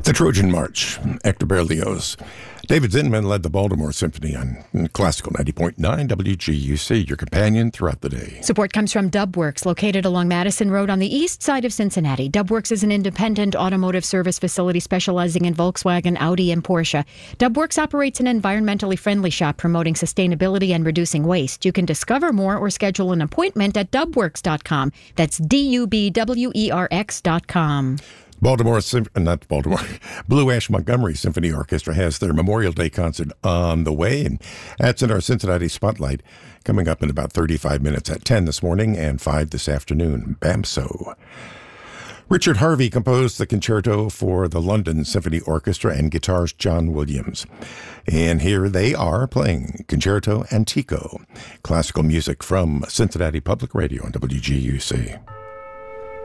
The Trojan March, Hector Berlioz. David Zinman led the Baltimore Symphony on Classical 90.9 WGUC, your companion throughout the day. Support comes from Dubworks, located along Madison Road on the east side of Cincinnati. Dubworks is an independent automotive service facility specializing in Volkswagen, Audi, and Porsche. Dubworks operates an environmentally friendly shop promoting sustainability and reducing waste. You can discover more or schedule an appointment at dubworks.com. That's DUBWERX.com. Blue Ash Montgomery Symphony Orchestra has their Memorial Day concert on the way, and that's in our Cincinnati Spotlight, coming up in about 35 minutes at 10 this morning and 5 this afternoon. BAMSO. Richard Harvey composed the concerto for the London Symphony Orchestra and guitarist John Williams. And here they are playing Concerto Antico, classical music from Cincinnati Public Radio on WGUC.